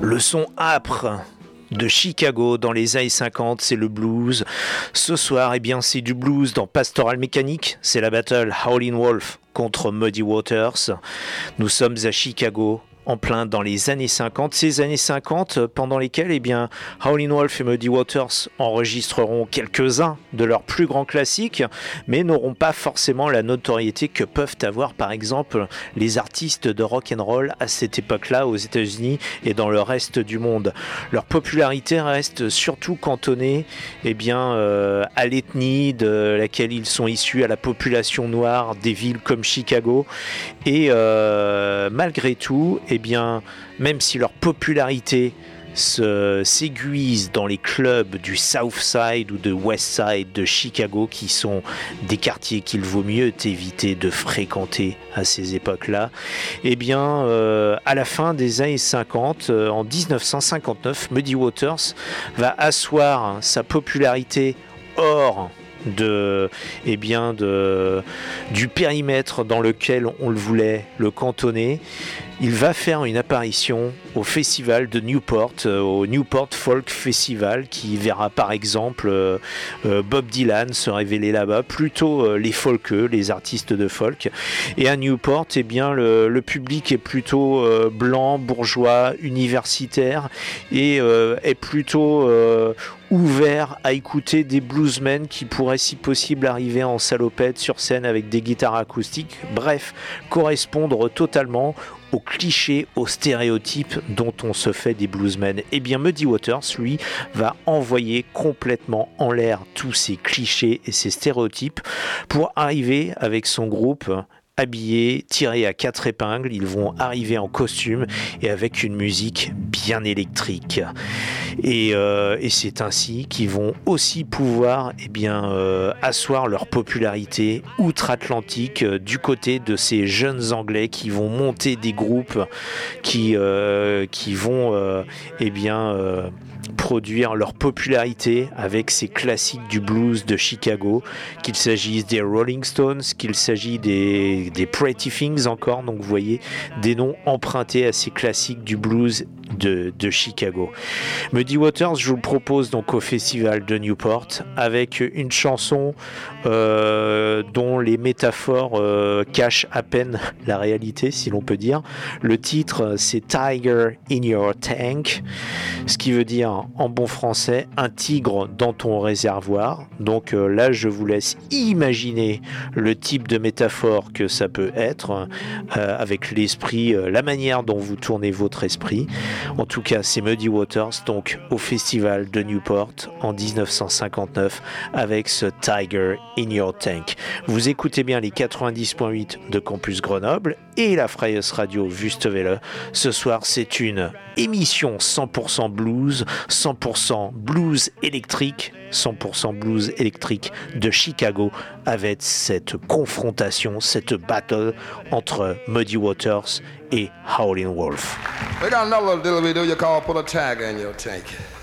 Le son âpre de Chicago dans les années 50, c'est le blues. Ce soir, eh bien, c'est du blues dans Pastoral Mécanique. C'est la battle Howlin' Wolf contre Muddy Waters. Nous sommes à Chicago, en plein dans les années 50. Ces années 50 pendant lesquelles eh bien, Howlin' Wolf et Muddy Waters enregistreront quelques-uns de leurs plus grands classiques, mais n'auront pas forcément la notoriété que peuvent avoir par exemple les artistes de rock and roll à cette époque-là aux États-Unis et dans le reste du monde. Leur popularité reste surtout cantonnée eh bien, à l'ethnie de laquelle ils sont issus, à la population noire des villes comme Chicago. Et malgré tout, eh bien, même si leur popularité s'aiguise dans les clubs du South Side ou de West Side de Chicago, qui sont des quartiers qu'il vaut mieux éviter de fréquenter à ces époques-là, eh bien, à la fin des années 50, en 1959, Muddy Waters va asseoir sa popularité hors du périmètre dans lequel on le voulait le cantonner. Il va faire une apparition au festival de Newport, au Newport Folk Festival, qui verra par exemple Bob Dylan se révéler là-bas, plutôt les folkeux, les artistes de folk. Et à Newport, eh bien, le public est plutôt blanc, bourgeois, universitaire, et est plutôt ouvert à écouter des bluesmen qui pourraient si possible arriver en salopette sur scène avec des guitares acoustiques, bref, correspondre totalement aux clichés, aux stéréotypes dont on se fait des bluesmen. Eh bien, Muddy Waters, lui, va envoyer complètement en l'air tous ces clichés et ces stéréotypes pour arriver avec son groupe habillés, tirés à 4 épingles. Ils vont arriver en costume et avec une musique bien électrique. Et c'est ainsi qu'ils vont aussi pouvoir eh bien, asseoir leur popularité outre-Atlantique du côté de ces jeunes Anglais qui vont monter des groupes qui vont produire leur popularité avec ces classiques du blues de Chicago, qu'il s'agisse des Rolling Stones, qu'il s'agisse des Pretty Things encore, donc vous voyez des noms empruntés à ces classiques du blues de Chicago. Muddy Waters, je vous le propose donc au festival de Newport avec une chanson dont les métaphores cachent à peine la réalité, si l'on peut dire. Le titre, c'est Tiger in Your Tank, ce qui veut dire en bon français un tigre dans ton réservoir. Donc là, je vous laisse imaginer le type de métaphore que ça peut être avec l'esprit, la manière dont vous tournez votre esprit. En tout cas, c'est Muddy Waters, donc au festival de Newport en 1959 avec ce Tiger in Your Tank. Vous écoutez bien les 90.8 de Campus Grenoble et la Freies Radio Wüstewelle. Ce soir, c'est une émission 100% blues, 100% blues électrique, 100% blues électrique de Chicago avec cette confrontation, cette battle entre Muddy Waters et Howlin' Wolf. We got another little we do you call put a tiger in your tank.